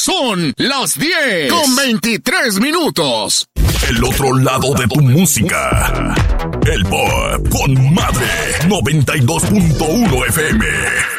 Son las 10:23. El otro lado de tu música. El Pop con Madre 92.1 FM.